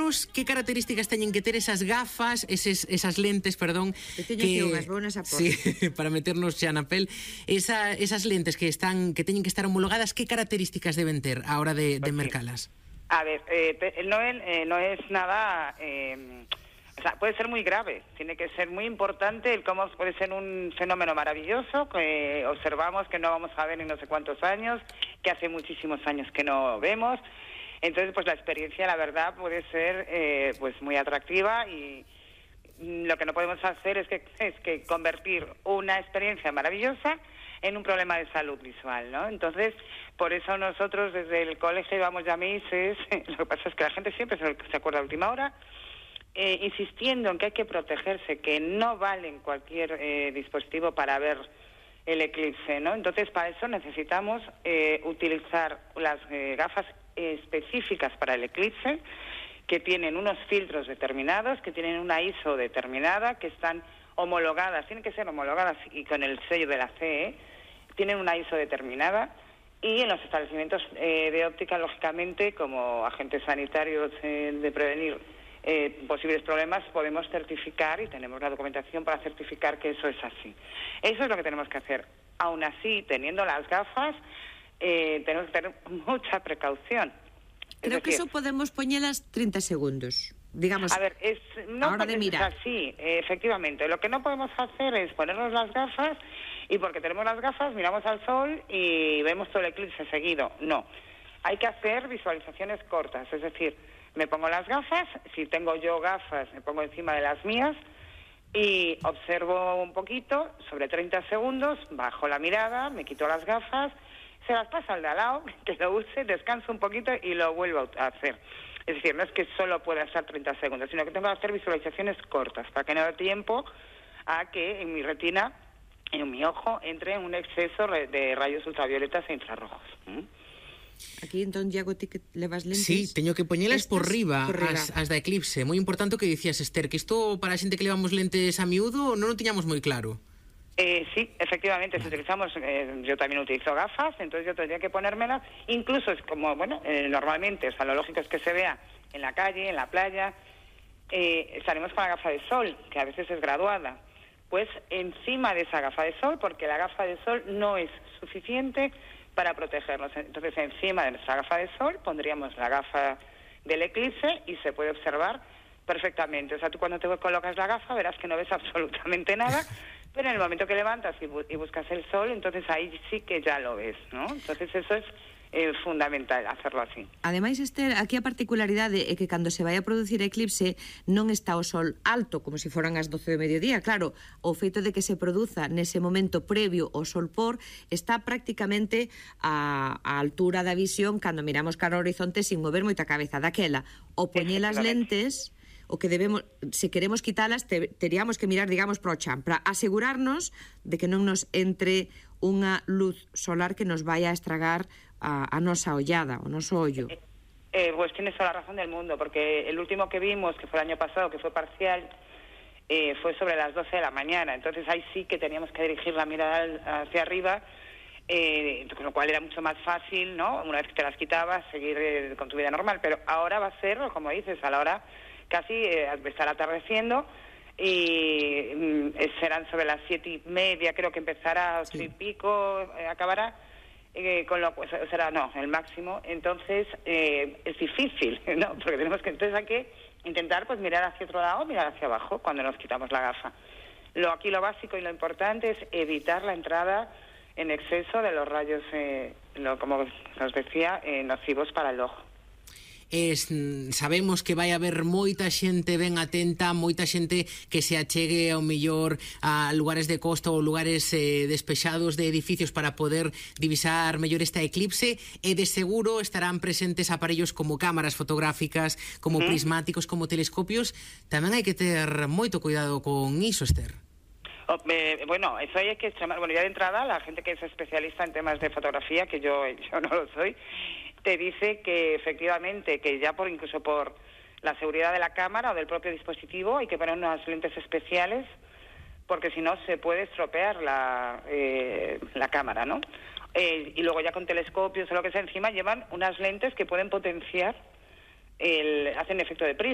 menos qué características teñen que ter esas gafas, esas lentes, perdón, que unhas bonas a sí, para meternos xa na pel, esas lentes que teñen que estar homologadas, qué características deben ter a hora de mercalas? A ver, no es nada... o sea, puede ser muy grave, tiene que ser muy importante el cómo puede ser un fenómeno maravilloso que observamos que no vamos a ver en no sé cuántos años, que hace muchísimos años que no vemos. Entonces, pues la experiencia, la verdad, puede ser pues muy atractiva, y lo que no podemos hacer es que convertir una experiencia maravillosa en un problema de salud visual, ¿no? Entonces, por eso nosotros desde el colegio llevamos ya meses, lo que pasa es que la gente siempre se acuerda a última hora, insistiendo en que hay que protegerse, que no valen cualquier dispositivo para ver el eclipse, ¿no? Entonces, para eso necesitamos utilizar las gafas específicas para el eclipse, que tienen unos filtros determinados, que tienen una ISO determinada, que están homologadas, tienen que ser homologadas y con el sello de la CE, tienen una ISO determinada, y en los establecimientos de óptica, lógicamente, como agentes sanitarios de prevenir posibles problemas, podemos certificar y tenemos la documentación para certificar que eso es así. Eso es lo que tenemos que hacer. Aún así, teniendo las gafas, tenemos que tener mucha precaución. Creo que eso podemos poñelas 30 segundos. Digamos, a ver, no, a hora de mirar. Sí, efectivamente. Lo que no podemos hacer es ponernos las gafas y porque tenemos las gafas miramos al sol y vemos todo el eclipse seguido. No. Hay que hacer visualizaciones cortas, es decir, me pongo las gafas, si tengo yo gafas me pongo encima de las mías y observo un poquito, sobre 30 segundos, bajo la mirada, me quito las gafas, se las pasa al de al lado, que lo use, descanso un poquito y lo vuelvo a hacer. Es decir, no es que solo pueda estar 30 segundos, sino que tengo que hacer visualizaciones cortas, para que no dé tiempo a que en mi retina, en mi ojo, entre un exceso de rayos ultravioletas e infrarrojos. Aquí, entón, Diego, ti que levas lentes... Sí, teño que poñelas por riba as da eclipse. Moi importante o que dicías, Esther, que isto para a xente que levamos lentes a miúdo non o tiñamos moi claro. Sí, efectivamente, si utilizamos, yo también utilizo gafas, entonces yo tendría que ponérmelas, incluso es como, bueno, normalmente, o sea, lo lógico es que se vea en la calle, en la playa, estaremos con la gafa de sol, que a veces es graduada, pues encima de esa gafa de sol, porque la gafa de sol no es suficiente para protegernos. Entonces, encima de nuestra gafa de sol pondríamos la gafa del eclipse y se puede observar perfectamente. O sea, tú cuando te colocas la gafa verás que no ves absolutamente nada, pero en el momento que levantas y buscas el sol, entonces ahí sí que ya lo ves, ¿no? Entonces eso es fundamental, hacerlo así. Ademais, Esther, aquí a particularidade é que cando se vai a producir eclipse non está o sol alto, como se foran as 12 do mediodía. Claro, o feito de que se produza nese momento previo ao sol por está prácticamente a altura da visión cando miramos cara ao horizonte sin mover moita cabeza daquela. O poñer as lentes... o que debemos, se queremos quitalas, teríamos que mirar, digamos, para o chan, para asegurarnos de que non nos entre unha luz solar que nos vaya a estragar a nosa ollada, o noso ollo. Pues tienes toda la razón del mundo, porque el último que vimos, que fue el año pasado, que fue parcial, fue sobre las 12 de la mañana, entonces ahí sí que teníamos que dirigir la mirada hacia arriba, con lo cual era mucho más fácil, ¿no? Una vez que te las quitabas, seguir con tu vida normal, pero ahora va a ser, como dices, a la hora casi estar atardeciendo y serán sobre las 7:30, creo que empezará, 8 y pico, acabará, con lo cual será, no, el máximo. Entonces es difícil, ¿no? Porque tenemos que, entonces hay que intentar pues mirar hacia otro lado, mirar hacia abajo cuando nos quitamos la gafa. Aquí lo básico y lo importante es evitar la entrada en exceso de los rayos, como os decía, nocivos para el ojo. Sabemos que vai haber moita xente ben atenta, moita xente que se achegue ao mellor a lugares de costa ou lugares despexados de edificios para poder divisar mellor esta eclipse, e de seguro estarán presentes aparellos como cámaras fotográficas, como prismáticos, como telescopios. Tamén hai que ter moito cuidado con iso, Esther. Bueno, eso hay que extremar. Bueno, ya de entrada, la gente que es especialista en temas de fotografía, que yo no lo soy, te dice que efectivamente, que ya incluso por la seguridad de la cámara o del propio dispositivo hay que poner unas lentes especiales, porque si no se puede estropear la cámara, ¿no? Y luego ya con telescopios o lo que sea encima llevan unas lentes que pueden potenciar, hacen efecto de prisma.